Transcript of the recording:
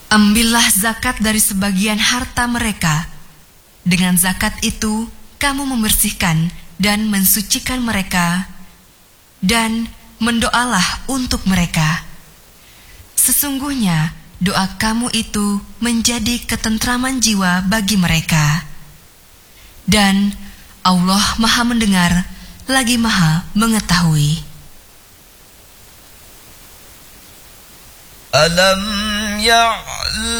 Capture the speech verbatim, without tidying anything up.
Ambillah zakat dari sebagian harta mereka. Dengan zakat itu, kamu membersihkan dan mensucikan mereka, dan mendoalah untuk mereka. Sesungguhnya, doa kamu itu menjadi ketentraman jiwa bagi mereka. Dan Allah Maha Mendengar, lagi Maha Mengetahui. Alam ya